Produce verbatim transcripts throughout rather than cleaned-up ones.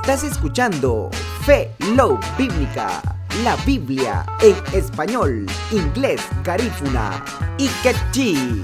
Estás escuchando Fe Love Bíblica, la Biblia en español, inglés, garífuna y quechí.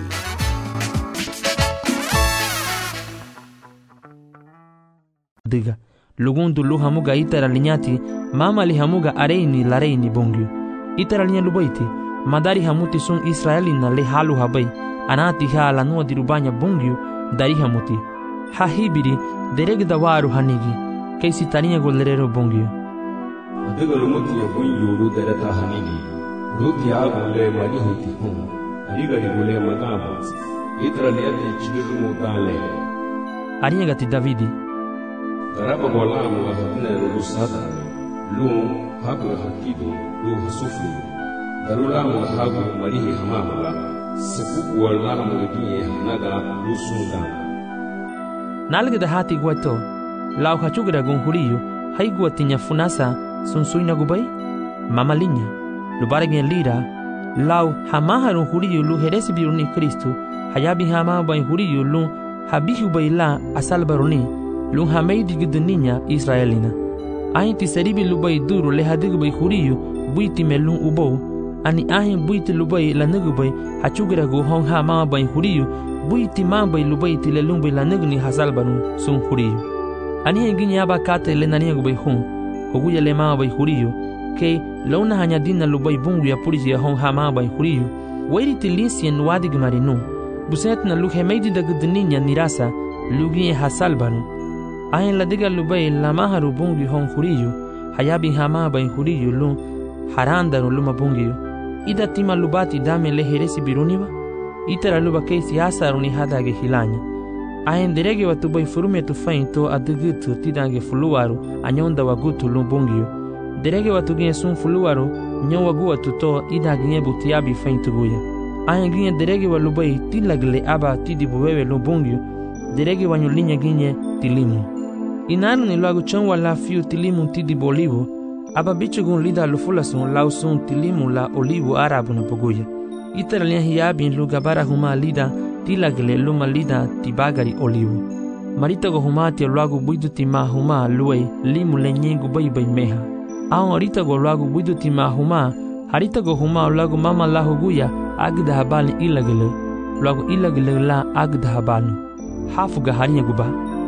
Diga, lugundu lu hamuga itara linyati, mama li hamuga areini lareini bongyu. Itara linya lubaiti, madari hamuti sun Israelina le halu habai, anati ha la nuwa dirubanya bongyu dari hamuti. Ha hibiri dereg dawaru hanigi, kaisi taniya golerero bongyu. Adiga lumuti ya bongyu lu dereta hanigi, ruti ya gole mani hiti hum, adiga di gole magabas, itara liyate chigiru mutale. Ariya gati Davidi, Daraba gola mu hadne lu sada lu hagu hakido lu hasufu darula mu hagu marihi hamamala sepuku wala mu diye naga lu sunda nalga da hati guato lau hachugra gun huriyo hai guatinya funasa sunsuina gubai mamalinya lu bargen lira lau hamaharu huriyo lu heresi biruni Kristo hayabi hama bai huriyo lu habihu baila asal baruni lung hamei digiduninya Israelina. Ahin ti seribi lubai duru le hadig bai huriyu buiti melung ubou. Ani ahin buiti lubai la nugubai hachugira go hong ha ma bai huriyu buiti ma bai lubai ti le lung bai la nugni hasal banu sun huriyu. Ani hengini aba kate le nania go bai hong hoguya le ma bai huriyu ke launa hanya dina lubai bungu ya puriji ya hong ha ma bai huriyu wairi ti linsien wadig marinu. Buset na lu hemei digiduninya nirasa lugi hasal banu. Ahin la diga lubai la maharu bungi hong huriyu hayabi hama bai huriyu lu harandaru luma bungiyu ida tima lubati dame le heresi biruniwa itara luba keisi asaruni hadage hilanya ahin derege watu bai furume tu fain to adigitu tidange fuluwaru anyonda wagutu lu bungiyu derege watu gine sun fuluwaru nyon wagu watu to ida gine butiabi fain tuguya ahin gine derege wa lubai tilagle aba tidibu wewe lu bungiyu derege wanyulinya gine tilimu Inaru ni luagu chonwa la fiu tilimu tidi bolivu, aba bichugun lida lufulasun lausun tilimu la olivu arabu na poguya. Itara liya hiyabin lu gabara huma lida tilagele luma lida tibagari olivu. Maritago huma tia luagu buidu tima huma luwe limu lenyengu bai bai meha. Aon aritago luagu buidu tima huma, haritago huma luagu mama la huguya agda habali ilagele, luagu ilagele la agda habalu. Hafuga harinya guba.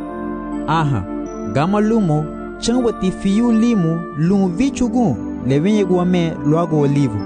Aha. Gama lumo changwati fiyu limu lumu vichugu levenye guame luago olivu.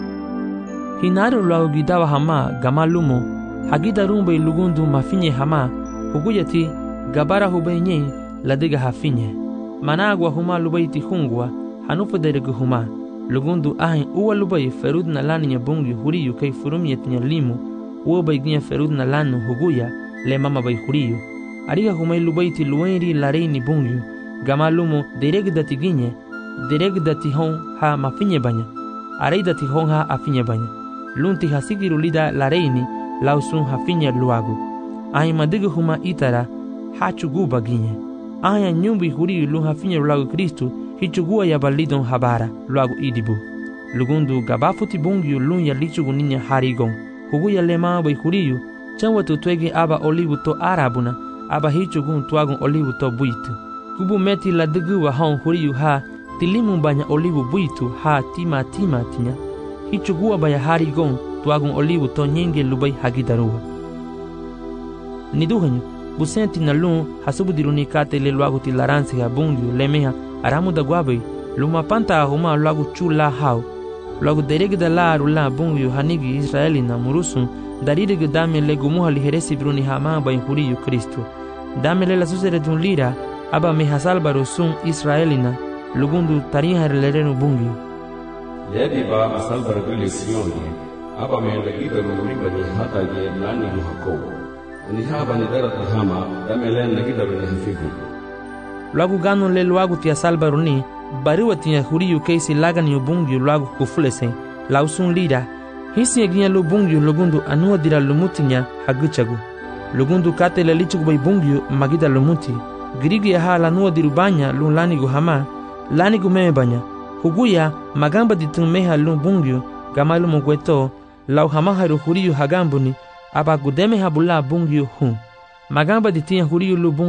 Hinaru luago gidawa hama gama lumo hagida rumbe lugundu mafinye hama huguyati gabara hubenye ladiga hafinye. Managwa huma lubaiti hungwa hanufu deregu huma lugundu ahin uwa lubai ferud na lani nya bungi huriyu kai furumiyet nya limu uwa baiginya ferud na lanu huguya le mama bai huriyu. Ariga humay lubaiti luenri lareini bungyu gama lumo dereg dati ginye dereg dati hong ha mafinye banya arei dati hong ha afinye banya lunti hasigiru lida lareini lausun hafinye luagu ahi madigu huma itara ha chuguba ginye aya nyumbi huri lu hafinye luagu Kristu hichugua ya balidon habara luagu idibu lugundu gabafuti bungyu lun ya lichugu ninya harigon hugu ya lema bai huriyu chanwa tutwege aba olivu to arabuna aba hichugun tuagun olivu to buitu. Kubu meti la digu wa hong huriyu ha tilimu banya olivu buitu ha tima tima tinya. Hichugua baya harigon tuagun olivu to nyenge lubai hagidaruwa. Niduhanyu, busenti na lun hasubu diruni kate le luagu ti laransi ha bungyu lemeha aramu da guabai luma panta ahuma luagu chula hao. Luagu deregida la arula bungyu hanigi Israeli na murusun daririgu dame le gumuha liheresi bruni hama bai huriyu Kristo. Dame le la susere dun lira aba me hasalbaru sun Israelina lugundu tariha lerenu bungi. Yadi ba asalbar gule siyoni aba me lagida riba ni hata ge lani muhako. Ni haba ni darata hama dame le lagida ni hafifu. Luagu ganu le luagu ti asalbaru ni bariwa ti huriyu keisi lagani ubungi luagu kufulese lausun lira. Hisi eginya lu bungyu lugundu anua dira lumutinya haguchagu. Lugundu kate la lichugu bai bungyu magida lumuti. Girigi ya hala nua dirubanya lu lanigu hama, lanigu meme banya. Huguya magamba ditumeha lu bungyu gamalu mugweto, lau hama haru huriyu hagambuni, aba gudeme habula bungyu hu. Magamba ditia huriyu lu bungyu